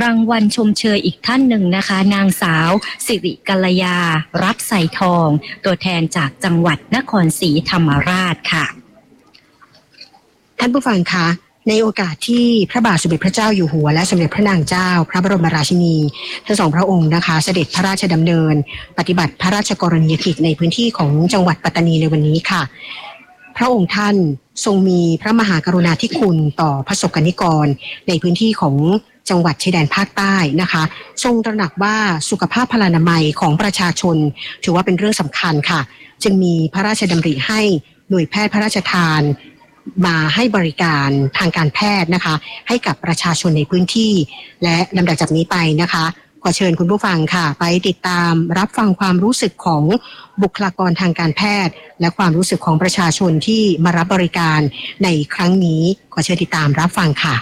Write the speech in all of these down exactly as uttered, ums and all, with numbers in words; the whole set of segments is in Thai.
รางวัลชมเชยอีกท่านหนึ่งนะคะนางสาวสิริกัลยารัตน์ใส่ทองตัวแทนจากจังหวัดนครศรีธรรมราชค่ะท่านผู้ฟังคะในโอกาสที่พระบาทสมเด็จพระเจ้าอยู่หัวและสมเด็จพระนางเจ้าพระบรมราชินีทั้งสองพระองค์นะคะเสด็จพระราชดำเนินปฏิบัติพระราชกรณียกิจในพื้นที่ของจังหวัดปัตตานีในวันนี้ค่ะพระองค์ท่านทรงมีพระมหากรุณาธิคุณต่อพระสงฆ์นิกรในพื้นที่ของจังหวัดชายแดนภาคใต้นะคะทรงตระหนักว่าสุขภาพพลานามัยของประชาชนถือว่าเป็นเรื่องสำคัญค่ะจึงมีพระราชดำริให้หน่วยแพทย์พระราชทานมาให้บริการทางการแพทย์นะคะให้กับประชาชนในพื้นที่และลำดับจากนี้ไปนะคะขอเชิญคุณผู้ฟังค่ะไปติดตามรับฟังความรู้สึกของบุคลากรทางการแพทย์และความรู้สึกของประชาชนที่มารับบริการในครั้งนี้ขอเชิญติดตามรับฟังค่ะ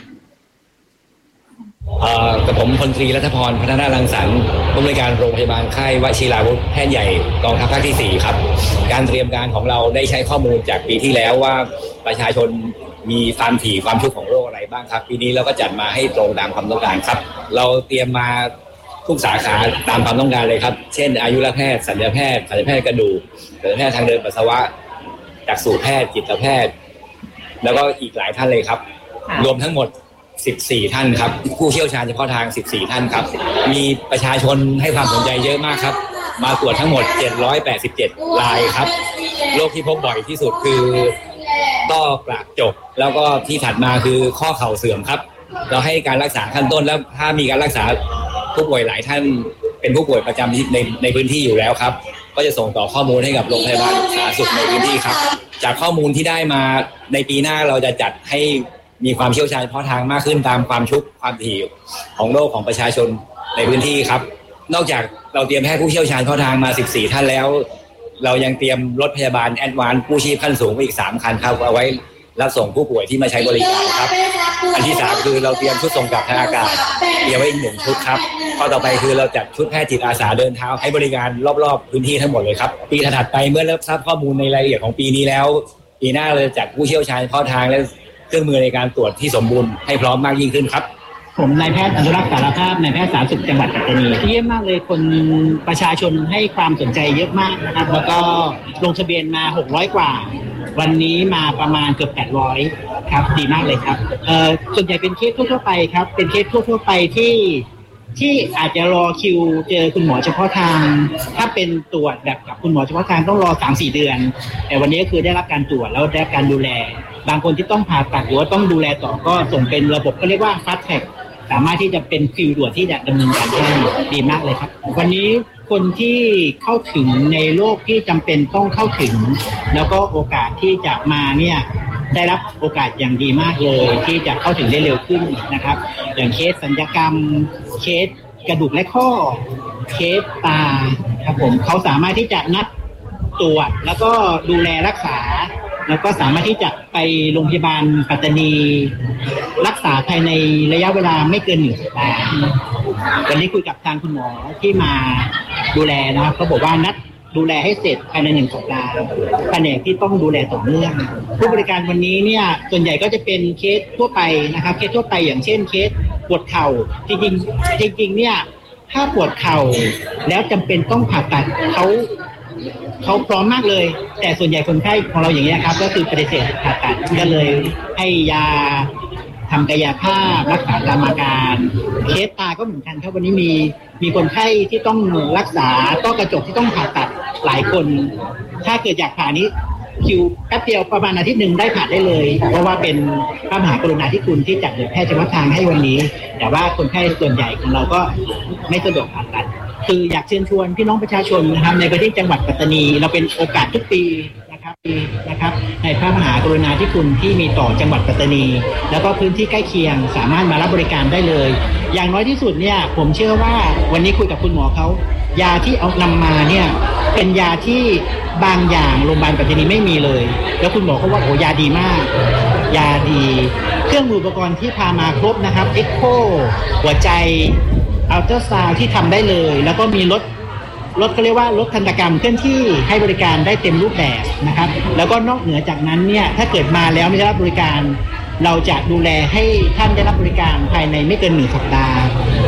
กับผมพลตรีรัฐพรพัฒนารังสรรค์ผู้อำนวยการโรงพยาบาลค่ายวชิราวุธแพทย์ใหญ่กองทัพภาคที่สี่ครับการเตรียมการของเราได้ใช้ข้อมูลจากปีที่แล้วว่าประชาชนมีความถี่ความชุกของโรคอะไรบ้างครับปีนี้เราก็จัดมาให้ตรงตามความต้องการครับเราเตรียมมาทุกสาขาตามความต้องการเลยครับเช่นอายุรแพทย์ศัลยแพทย์ศัลยแพทย์กระดูกศัลยแพทย์ทางเดินปัสสาวะจักษุแพทย์จิตแพทย์แล้วก็อีกหลายท่านเลยครับรวมทั้งหมดสิบสี่ท่านครับผู้เชี่ยวชาญเฉพาะทางสิบสี่ท่านครับมีประชาชนให้ความสนใจเยอะมากครับมาตรวจทั้งหมดเจ็ดร้อยแปดสิบเจ็ดรายครับโรคที่พบบ่อยที่สุดคือต้อกระจกแล้วก็ที่ถัดมาคือข้อเข่าเสื่อมครับเราให้การรักษาขั้นต้นแล้วถ้ามีการรักษาผู้ป่วยหลายท่านเป็นผู้ป่วยประจำในในพื้นที่อยู่แล้วครับก็จะส่งต่อข้อมูลให้กับโรงพยาบาลสาธารณสุขในพื้นที่ครับจากข้อมูลที่ได้มาในปีหน้าเราจะจัดให้มีความเชี่ยวชาญเฉพาะทางมากขึ้นตามความชุกความถี่ของโรคของประชาชนในพื้นที่ครับนอกจากเราเตรียมแพทย์ผู้เชี่ยวชาญเฉพาะทางมาสิบสี่ท่านแล้วเรายังเตรียมรถพยาบาลแอดวานซ์กู้ชีพขั้นสูงอีกสามคันครับเอาไว้รับส่งผู้ป่วยที่มาใช้บริการครับอันที่สามคือเราเตรียมชุดส่งกลับทางอากาศเตรียมไว้อีกหนึ่งชุดครับข้อต่อไปคือเราจัดชุดแพทย์จิตอาสาเดินเท้าให้บริการรอบๆพื้นที่ทั้งหมดเลยครับปีถัดไปเมื่อเริ่มทราบข้อมูลในรายละเอียดของปีนี้แล้วปีหน้าเราจะจัดผู้เชี่ยวชาญเฉพาะทางและเครื่องมือในการตรวจที่สมบูรณ์ให้พร้อมมากยิ่งขึ้นครับผมนายแพทย์อนุรักษ์สารภาพนายแพทย์สาธารณสุขจังหวัดปัตตานีเยี่ยมมากเลยคนประชาชนให้ความสนใจเยอะมากนะครับแล้วก็ลงทะเบียนมาหกร้อยกว่าวันนี้มาประมาณเกือบแปดร้อยครับดีมากเลยครับเอ่อส่วนใหญ่เป็นเคสทั่วๆไปครับเป็นเคสทั่วๆไปที่ที่อาจจะรอคิวเจอคุณหมอเฉพาะทางถ้าเป็นตรวจแบบกับคุณหมอเฉพาะทางต้องรอ สามสี่ เดือนแต่วันนี้ก็คือได้รับการตรวจแล้วได้รับการดูแลบางคนที่ต้องผ่าตัดหรือว่าต้องดูแลต่อก็ส่งเป็นระบบเขาเรียกว่า fast track สามารถที่จะเป็นคิวด่วนที่จะดำเนินการได้ดีมากเลยครับวันนี้คนที่เข้าถึงในโลกที่จำเป็นต้องเข้าถึงแล้วก็โอกาสที่จะมาเนี่ยได้รับโอกาสอย่างดีมากเลยที่จะเข้าถึงได้เร็วขึ้นนะครับอย่างเคสศัลยกรรมเคสกระดูกและข้อเคสตาครับผมเขาสามารถที่จะนัดตรวจแล้วก็ดูแลรักษาแล้วก็สามารถที่จะไปโรงพยาบาลปัตตานีรักษาภายในระยะเวลาไม่เกินหนึ่งสัปดาห์วันนี้คุยกับทางคุณหมอที่มาดูแลนะครับเขาบอกว่านัดดูแลให้เสร็จภายในหนึ่งสัปดาห์แผนกที่ต้องดูแลต่อเนื่องผู้บริการวันนี้เนี่ยส่วนใหญ่ก็จะเป็นเคสทั่วไปนะครับเคสทั่วไปอย่างเช่นเคสปวดเข่าจริงๆจริงๆเนี่ยถ้าปวดเข่าแล้วจำเป็นต้องผ่าตัดเขาเขาพร้อมมากเลยแต่ส่วนใหญ่คนไข้ของเราอย่างนี้ครับก็คือปฏิเสธผ่าตัดก็เลยให้ยาทำกายภาพรักษาตามอาการเคสตาก็เหมือนกันครับวันนี้มีมีคนไข้ที่ต้องรักษาต้อกระจกที่ต้องผ่าตัดหลายคนถ้าเกิดอยากผ่านี้คิวแป๊บเดียวประมาณอาทิตย์หนึ่งได้ผ่าได้เลยเพราะว่าเป็นพระมหากรุณาธิคุณที่จัดหน่วยแพทย์เฉพาะทางให้วันนี้แต่ว่าคนไข้ส่วนใหญ่ของเราก็ไม่สะดวกผ่าตัดคืออยากเชิญชวนพี่น้องประชาชนนะครับในประเทศจังหวัดปัตตานีเราเป็นโอกาสทุกปีนะครับนะครับในพระมหากรุณาธิคุณที่มีต่อจังหวัดปัตตานีแล้วก็พื้นที่ใกล้เคียงสามารถมารับบริการได้เลยอย่างน้อยที่สุดเนี่ยผมเชื่อว่าวันนี้คุยกับคุณหมอเขายาที่เอานำมาเนี่ยเป็นยาที่บางอย่างโรงพยาบาลปัตตานีไม่มีเลยแล้วคุณหมอเขาว่าโอ้ยาดีมากยาดีเครื่องมืออุปกรณ์ที่พามาครบนะครับเอ็กโคหัวใจอัลตราซาวด์ที่ทำได้เลยแล้วก็มีรถรถเขาเรียกว่ารถทันตกรรมเคลื่อนที่ให้บริการได้เต็มรูปแบบนะครับแล้วก็นอกเหนือจากนั้นเนี่ยถ้าเกิดมาแล้วไม่ได้รับบริการเราจะดูแลให้ท่านได้รับบริการภายในไม่เกินหนึ่งสัปดาห์